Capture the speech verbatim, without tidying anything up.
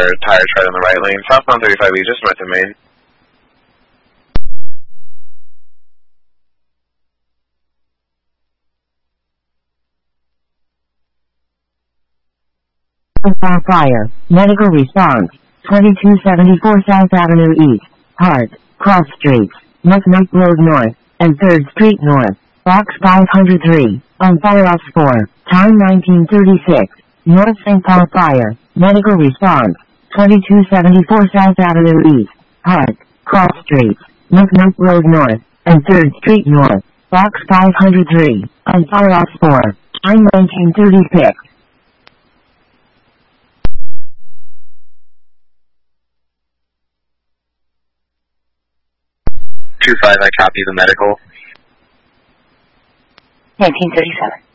tire tread on the right lane. Southbound thirty-five E, just north of Main. Fire. Medical response. twenty-two seventy-four South Avenue East. Hart. Cross Streets. McNutt Road North. And third Street North. Box five hundred three. On fire off four. Time nineteen thirty-six. North Saint Paul Fire. Medical response. twenty-two seventy-four South Avenue East. Hart. Cross Streets. McNutt Road North. And third Street North. Box five hundred three. On fire off four. Time nineteen thirty-six. two five, I copy the medical. nineteen thirty-seven.